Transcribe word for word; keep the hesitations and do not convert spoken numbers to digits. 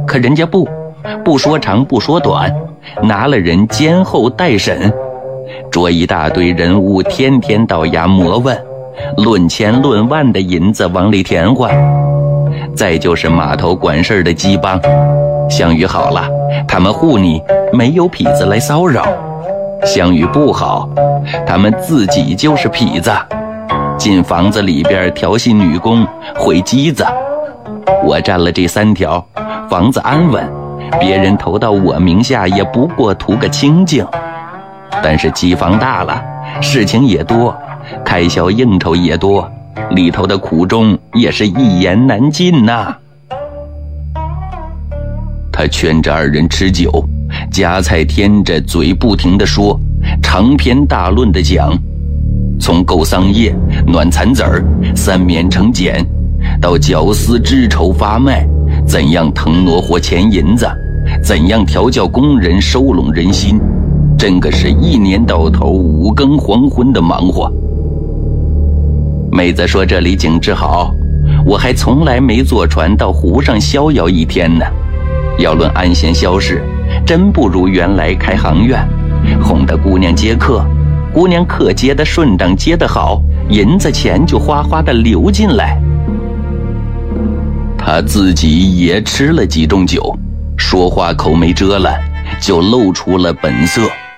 可人家不，不说长不说短，拿了人监候待审，捉一大堆人物，天天到衙磨问，论千论万的银子往里填换。再就是码头管事的鸡帮，项羽好了，他们护你，没有痞子来骚扰；项羽不好，他们自己就是痞子，进房子里边调戏女工，毁机子。我占了这三条，房子安稳，别人投到我名下也不过图个清静。但是机房大了，事情也多，开销应酬也多，里头的苦衷也是一言难尽呐、啊。他劝着二人吃酒，夹菜添着，嘴不停地说，长篇大论地讲，从购桑叶、暖蚕子儿、三冕成茧，到绞丝织绸发卖，怎样腾挪活钱银子，怎样调教工人，收拢人心，真个是一年到头五更黄昏的忙活。妹子说这里景致好，我还从来没坐船到湖上逍遥一天呢。要论安闲消事，真不如原来开行院，哄得姑娘接客，姑娘客接得顺当，接得好，银子钱就哗哗地流进来。他自己也吃了几盅酒，说话口没遮拦，就露出了本色。